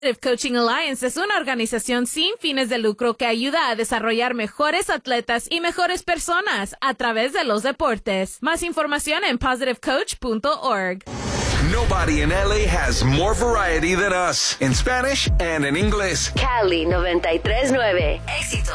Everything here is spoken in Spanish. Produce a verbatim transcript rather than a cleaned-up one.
Positive Coaching Alliance es una organización sin fines de lucro que ayuda a desarrollar mejores atletas y mejores personas a través de los deportes. Más información en positive coach punto org. Nobody in L A has more variety than us in Spanish and in English. Cali noventa y tres nueve. Éxito.